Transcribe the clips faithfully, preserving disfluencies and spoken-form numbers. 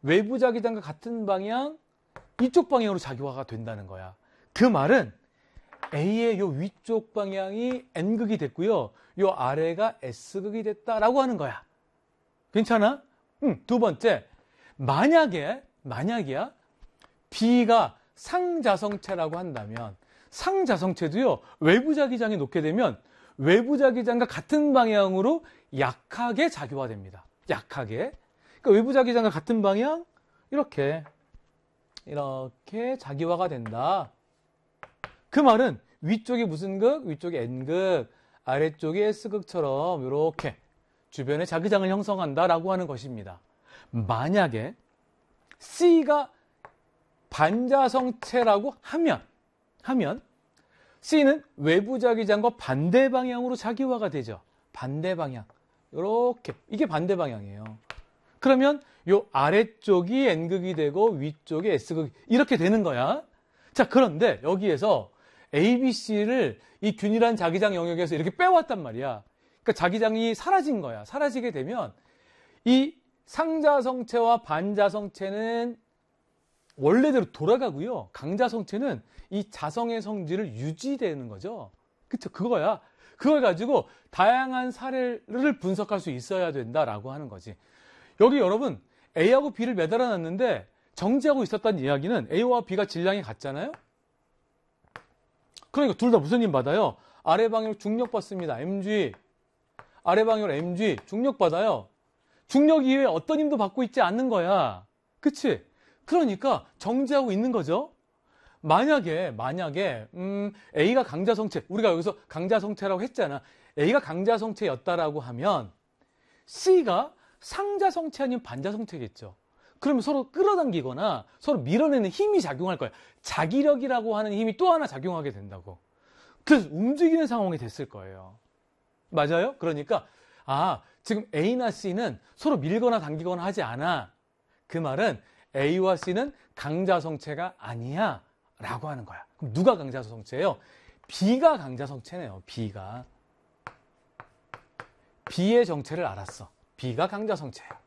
외부 자기장과 같은 방향, 이쪽 방향으로 자기화가 된다는 거야. 그 말은 A의 요 위쪽 방향이 N극이 됐고요. 요 아래가 S극이 됐다라고 하는 거야. 괜찮아? 응. 두 번째, 만약에, 만약이야, B가 상자성체라고 한다면, 상자성체도요, 외부 자기장에 놓게 되면 외부 자기장과 같은 방향으로 약하게 자기화됩니다. 약하게. 그러니까 외부 자기장과 같은 방향, 이렇게, 이렇게 자기화가 된다. 그 말은 위쪽이 무슨 극? 위쪽이 N극, 아래쪽이 S극처럼 이렇게 주변에 자기장을 형성한다라고 하는 것입니다. 만약에 C가 반자성체라고 하면, 하면 C는 외부 자기장과 반대 방향으로 자기화가 되죠. 반대 방향. 이렇게. 이게 반대 방향이에요. 그러면 요 아래쪽이 N극이 되고 위쪽이 S극이 이렇게 되는 거야. 자, 그런데 여기에서 A, B, C를 이 균일한 자기장 영역에서 이렇게 빼왔단 말이야. 그러니까 자기장이 사라진 거야. 사라지게 되면 이 상자성체와 반자성체는 원래대로 돌아가고요. 강자성체는 이 자성의 성질을 유지되는 거죠. 그쵸? 그거야. 그걸 가지고 다양한 사례를 분석할 수 있어야 된다라고 하는 거지. 여기 여러분 A하고 B를 매달아 놨는데 정지하고 있었다는 이야기는 A와 B가 질량이 같잖아요. 그러니까 둘 다 무슨 힘 받아요? 아래 방향으로 중력 받습니다. 엠지. 아래 방향으로 엠지. 중력 받아요. 중력 이외에 어떤 힘도 받고 있지 않는 거야. 그치? 그러니까 정지하고 있는 거죠. 만약에 만약에 음, A가 강자성체, 우리가 여기서 강자성체라고 했잖아. A가 강자성체였다라고 하면 C가 상자성체 아니면 반자성체겠죠. 그러면 서로 끌어당기거나 서로 밀어내는 힘이 작용할 거야. 자기력이라고 하는 힘이 또 하나 작용하게 된다고. 그래서 움직이는 상황이 됐을 거예요. 맞아요? 그러니까 아, 지금 A나 C는 서로 밀거나 당기거나 하지 않아. 그 말은 A와 C는 강자성체가 아니야 라고 하는 거야. 그럼 누가 강자성체예요? B가 강자성체네요. B가. B의 정체를 알았어. B가 강자성체야.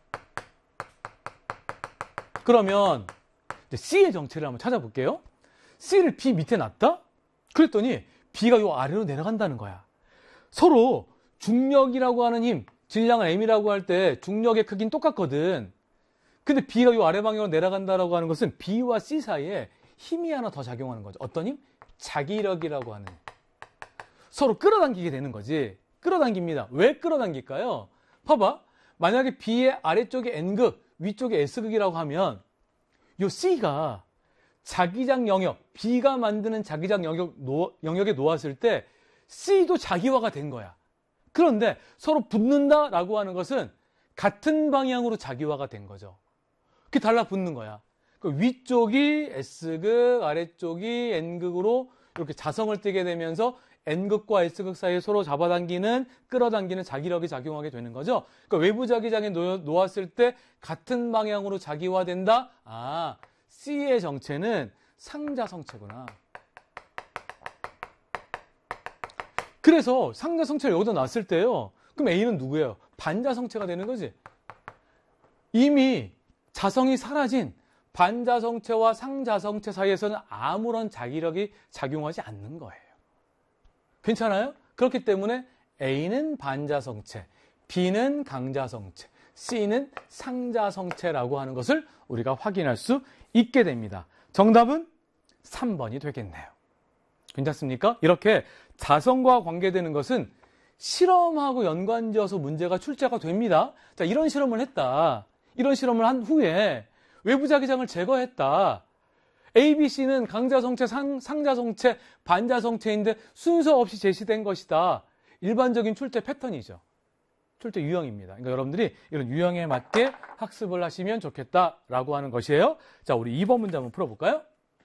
그러면 C의 정체를 한번 찾아볼게요. C를 B 밑에 놨다? 그랬더니 B가 요 아래로 내려간다는 거야. 서로 중력이라고 하는 힘, 질량을 M이라고 할 때 중력의 크기는 똑같거든. 근데 B가 요 아래 방향으로 내려간다라고 하는 것은 B와 C 사이에 힘이 하나 더 작용하는 거죠. 어떤 힘? 자기력이라고 하는. 서로 끌어당기게 되는 거지. 끌어당깁니다. 왜 끌어당길까요? 봐봐. 만약에 B의 아래쪽에 N극, 위쪽에 S극이라고 하면 요 C가 자기장 영역, B가 만드는 자기장 영역, 노, 영역에 놓았을 때 C도 자기화가 된 거야. 그런데 서로 붙는다라고 하는 것은 같은 방향으로 자기화가 된 거죠. 그게 달라붙는 거야. 그 위쪽이 S극, 아래쪽이 N극으로 이렇게 자성을 띠게 되면서 N극과 S극 사이에 서로 잡아당기는, 끌어당기는 자기력이 작용하게 되는 거죠. 그러니까 외부 자기장에 놓았을 때 같은 방향으로 자기화된다? 아, C의 정체는 상자성체구나. 그래서 상자성체를 여기다 놨을 때요. 그럼 A는 누구예요? 반자성체가 되는 거지. 이미 자성이 사라진 반자성체와 상자성체 사이에서는 아무런 자기력이 작용하지 않는 거예요. 괜찮아요? 그렇기 때문에 A는 반자성체, B는 강자성체, C는 상자성체라고 하는 것을 우리가 확인할 수 있게 됩니다. 정답은 삼 번이 되겠네요. 괜찮습니까? 이렇게 자성과 관계되는 것은 실험하고 연관지어서 문제가 출제가 됩니다. 자, 이런 실험을 했다. 이런 실험을 한 후에 외부 자기장을 제거했다. A, B, C는 강자성체, 상, 상자성체, 반자성체인데 순서 없이 제시된 것이다. 일반적인 출제 패턴이죠. 출제 유형입니다. 그러니까 여러분들이 이런 유형에 맞게 학습을 하시면 좋겠다라고 하는 것이에요. 자, 우리 이 번 문제 한번 풀어볼까요?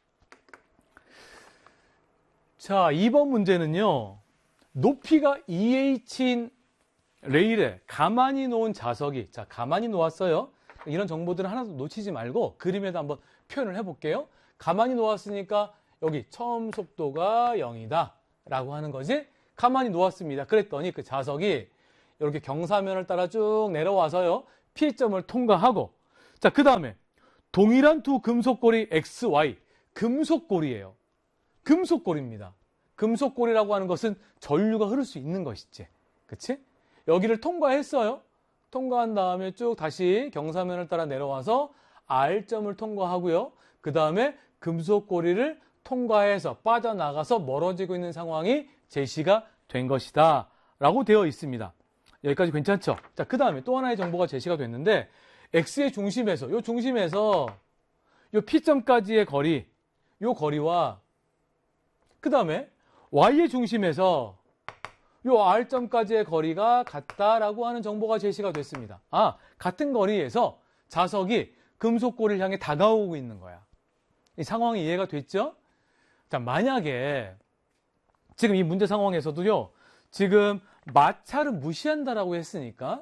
자, 이 번 문제는요. 높이가 이 에이치인 레일에 가만히 놓은 자석이, 자, 가만히 놓았어요. 이런 정보들은 하나도 놓치지 말고 그림에다 한번 표현을 해볼게요. 가만히 놓았으니까 여기 처음 속도가 영이다 라고 하는 거지. 가만히 놓았습니다. 그랬더니 그 자석이 이렇게 경사면을 따라 쭉 내려와서요. P점을 통과하고 자, 그 다음에 동일한 두 금속고리 엑스, 와이. 금속고리예요. 금속고리입니다. 금속고리라고 하는 것은 전류가 흐를 수 있는 것이지. 그치? 여기를 통과했어요. 통과한 다음에 쭉 다시 경사면을 따라 내려와서 R점을 통과하고요. 그 다음에 금속고리를 통과해서 빠져나가서 멀어지고 있는 상황이 제시가 된 것이다 라고 되어 있습니다. 여기까지 괜찮죠? 자, 그 다음에 또 하나의 정보가 제시가 됐는데 X의 중심에서, 요 중심에서 요 P점까지의 거리, 요 거리와 그 다음에 Y의 중심에서 요 R점까지의 거리가 같다라고 하는 정보가 제시가 됐습니다. 아, 같은 거리에서 자석이 금속고리를 향해 다가오고 있는 거야. 이 상황이 이해가 됐죠? 자, 만약에 지금 이 문제 상황에서도요, 지금 마찰을 무시한다라고 했으니까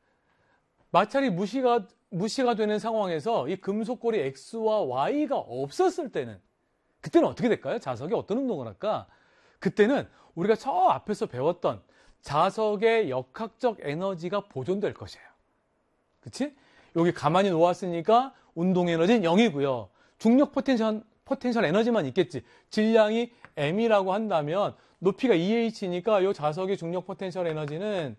마찰이 무시가, 무시가 되는 상황에서 이 금속고리 X와 Y가 없었을 때는 그때는 어떻게 될까요? 자석이 어떤 운동을 할까? 그때는 우리가 저 앞에서 배웠던 자석의 역학적 에너지가 보존될 것이에요. 그치? 여기 가만히 놓았으니까 운동 에너지는 영이고요. 중력 포텐셜, 포텐셜 에너지만 있겠지. 질량이 M이라고 한다면 높이가 이 에이치니까 이 자석의 중력 포텐셜 에너지는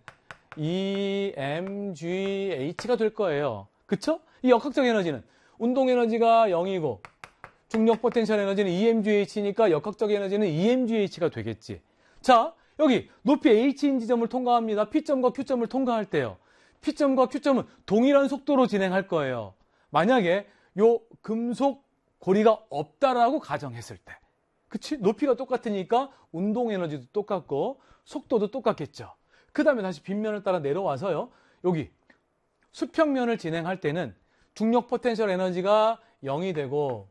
이 엠 지 에이치가 될 거예요. 그쵸? 이 역학적 에너지는 운동 에너지가 영이고 중력 포텐셜 에너지는 이 엠 지 에이치니까 역학적 에너지는 이 엠 지 에이치가 되겠지. 자, 여기 높이 H인 지점을 통과합니다. P점과 Q점을 통과할 때요. P점과 Q점은 동일한 속도로 진행할 거예요. 만약에 요 금속 고리가 없다라고 가정했을 때. 그치? 높이가 똑같으니까 운동 에너지도 똑같고 속도도 똑같겠죠. 그 다음에 다시 빗면을 따라 내려와서요. 여기 수평면을 진행할 때는 중력 포텐셜 에너지가 영이 되고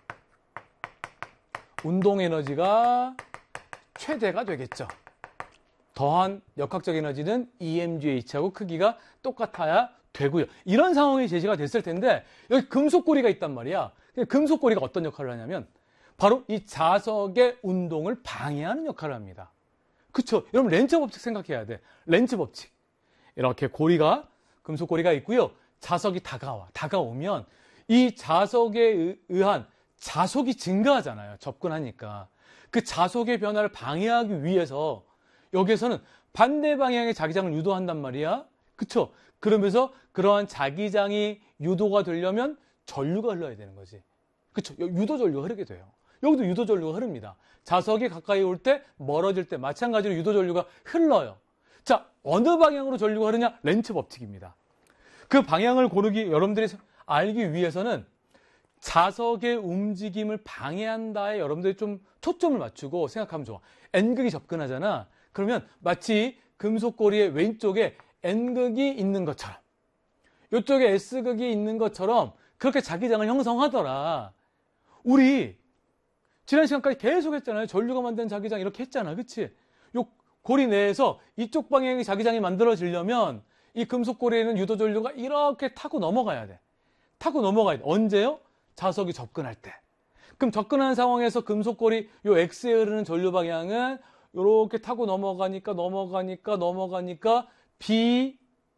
운동 에너지가 최대가 되겠죠. 더한 역학적 에너지는 이 엠 지 에이치하고 크기가 똑같아야 되고요. 이런 상황이 제시가 됐을 텐데 여기 금속고리가 있단 말이야. 금속고리가 어떤 역할을 하냐면 바로 이 자석의 운동을 방해하는 역할을 합니다. 그쵸? 여러분 렌츠 법칙 생각해야 돼. 렌츠 법칙. 이렇게 고리가 금속고리가 있고요. 자석이 다가와. 다가오면 이 자석에 의한 자속이 증가하잖아요. 접근하니까. 그 자속의 변화를 방해하기 위해서 여기에서는 반대 방향의 자기장을 유도한단 말이야. 그쵸? 그러면서 그러한 자기장이 유도가 되려면 전류가 흘러야 되는 거지. 그쵸? 유도 전류가 흐르게 돼요. 여기도 유도 전류가 흐릅니다. 자석이 가까이 올 때, 멀어질 때 마찬가지로 유도 전류가 흘러요. 자, 어느 방향으로 전류가 흐르냐? 렌츠 법칙입니다. 그 방향을 고르기, 여러분들이 알기 위해서는 자석의 움직임을 방해한다에 여러분들이 좀 초점을 맞추고 생각하면 좋아. N극이 접근하잖아. 그러면 마치 금속고리의 왼쪽에 N극이 있는 것처럼 이쪽에 S극이 있는 것처럼 그렇게 자기장을 형성하더라. 우리 지난 시간까지 계속 했잖아요. 전류가 만든 자기장 이렇게 했잖아. 그치? 요 고리 내에서 이쪽 방향의 자기장이 만들어지려면 이 금속고리에는 유도 전류가 이렇게 타고 넘어가야 돼. 타고 넘어가야 돼. 언제요? 자석이 접근할 때. 그럼 접근하는 상황에서 금속고리 요 X에 흐르는 전류 방향은 이렇게 타고 넘어가니까 넘어가니까 넘어가니까 B,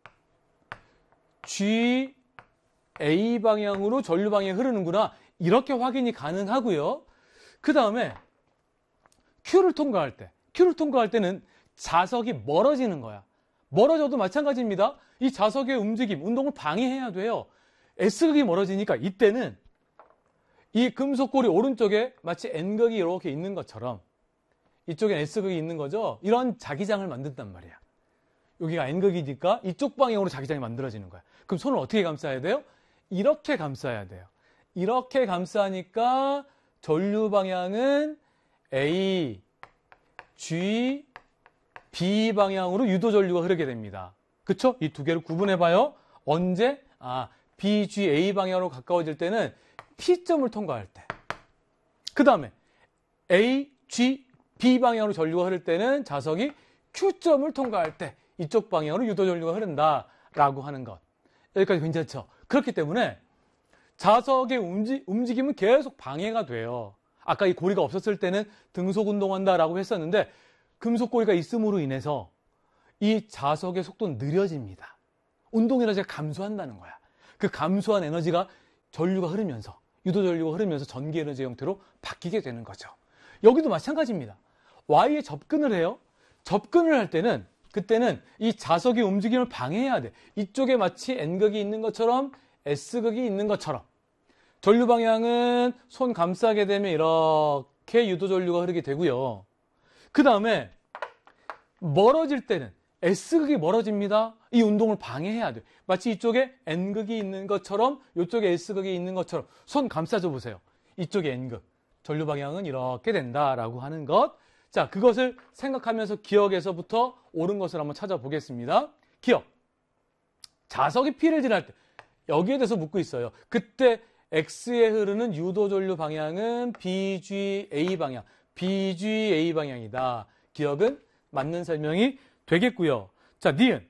G, A 방향으로 전류 방향이 흐르는구나. 이렇게 확인이 가능하고요. 그 다음에 Q를 통과할 때, Q를 통과할 때는 자석이 멀어지는 거야. 멀어져도 마찬가지입니다. 이 자석의 움직임, 운동을 방해해야 돼요. S극이 멀어지니까 이때는 이 금속고리 오른쪽에 마치 N극이 이렇게 있는 것처럼 이쪽엔 S극이 있는 거죠. 이런 자기장을 만든단 말이야. 여기가 N극이니까 이쪽 방향으로 자기장이 만들어지는 거야. 그럼 손을 어떻게 감싸야 돼요? 이렇게 감싸야 돼요. 이렇게 감싸니까 전류 방향은 A, G, B 방향으로 유도 전류가 흐르게 됩니다. 그쵸? 이 두 개를 구분해봐요. 언제? 아, B, G, A 방향으로 가까워질 때는 P점을 통과할 때. 그 다음에 A, G, B 방향으로 전류가 흐를 때는 자석이 Q점을 통과할 때 이쪽 방향으로 유도 전류가 흐른다라고 하는 것. 여기까지 괜찮죠? 그렇기 때문에 자석의 움직, 움직임은 계속 방해가 돼요. 아까 이 고리가 없었을 때는 등속 운동한다라고 했었는데 금속고리가 있음으로 인해서 이 자석의 속도는 느려집니다. 운동 에너지가 감소한다는 거야. 그 감소한 에너지가 전류가 흐르면서, 유도 전류가 흐르면서 전기 에너지 형태로 바뀌게 되는 거죠. 여기도 마찬가지입니다. Y에 접근을 해요. 접근을 할 때는, 그때는 이 자석의 움직임을 방해해야 돼. 이쪽에 마치 N극이 있는 것처럼 S극이 있는 것처럼. 전류 방향은 손 감싸게 되면 이렇게 유도 전류가 흐르게 되고요. 그 다음에 멀어질 때는 S극이 멀어집니다. 이 운동을 방해해야 돼요. 마치 이쪽에 N극이 있는 것처럼 이쪽에 S극이 있는 것처럼 손 감싸줘 보세요. 이쪽에 N극. 전류 방향은 이렇게 된다라고 하는 것. 자, 그것을 생각하면서 기억에서부터 옳은 것을 한번 찾아보겠습니다. 기억. 자석이 P를 지날 때 여기에 대해서 묻고 있어요. 그때 X에 흐르는 유도 전류 방향은 비지에이 방향, 비지에이 방향이다. 기억은 맞는 설명이 되겠고요. 자, 니은.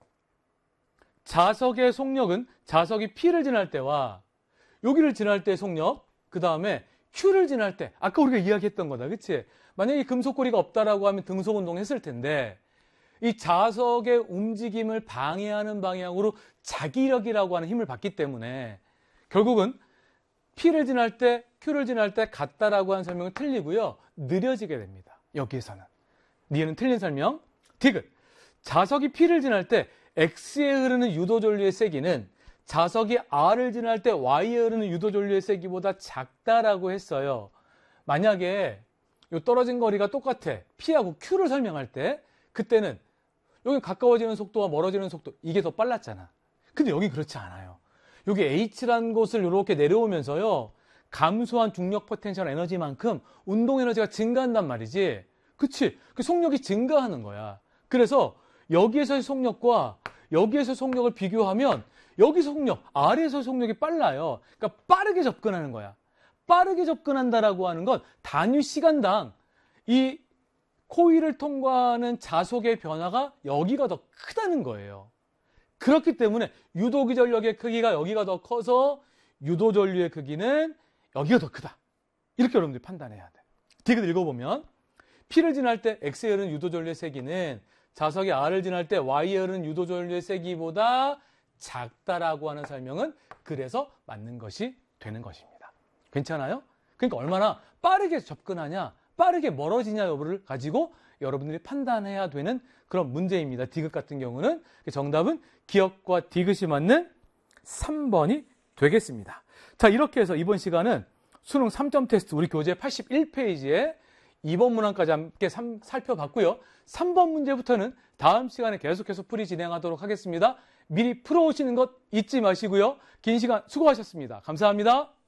자석의 속력은 자석이 P를 지날 때와 여기를 지날 때의 속력, 그 다음에 Q를 지날 때, 아까 우리가 이야기했던 거다, 그치? 만약에 금속고리가 없다라고 하면 등속 운동했을 텐데, 이 자석의 움직임을 방해하는 방향으로 자기력이라고 하는 힘을 받기 때문에 결국은 P를 지날 때, Q를 지날 때 같다라고 하는 설명은 틀리고요. 느려지게 됩니다. 여기에서는. 니은 틀린 설명. 디귿. 자석이 P를 지날 때 X에 흐르는 유도 전류의 세기는 자석이 R을 지날 때 Y에 흐르는 유도 전류의 세기보다 작다라고 했어요. 만약에 요 떨어진 거리가 똑같아. P하고 Q를 설명할 때 그때는 여기 가까워지는 속도와 멀어지는 속도 이게 더 빨랐잖아. 근데 여기 그렇지 않아요. 여기 H라는 곳을 이렇게 내려오면서요. 감소한 중력 포텐셜 에너지만큼 운동 에너지가 증가한단 말이지. 그치? 그 속력이 증가하는 거야. 그래서 여기에서의 속력과 여기에서의 속력을 비교하면 여기 속력, 아래에서의 속력이 빨라요. 그러니까 빠르게 접근하는 거야. 빠르게 접근한다라고 하는 건 단위 시간당 이 코일을 통과하는 자속의 변화가 여기가 더 크다는 거예요. 그렇기 때문에 유도 전력의 크기가 여기가 더 커서 유도 전류의 크기는 여기가 더 크다. 이렇게 여러분들이 판단해야 돼. 디귿 읽어보면 P를 지날 때 X에 흐르는 유도 전류의 세기는 자석이 R을 지날 때 Y에 흐르는 유도 전류의 세기보다 작다라고 하는 설명은 그래서 맞는 것이 되는 것입니다. 괜찮아요? 그러니까 얼마나 빠르게 접근하냐, 빠르게 멀어지냐 여부를 가지고 여러분들이 판단해야 되는 그런 문제입니다. 디귿 같은 경우는 정답은 기억과 디귿이 맞는 삼 번이 되겠습니다. 자, 이렇게 해서 이번 시간은 수능 삼 점 테스트 우리 교재 팔십일 페이지에 이 번 문항까지 함께 살펴봤고요. 삼 번 문제부터는 다음 시간에 계속해서 풀이 진행하도록 하겠습니다. 미리 풀어오시는 것 잊지 마시고요. 긴 시간 수고하셨습니다. 감사합니다.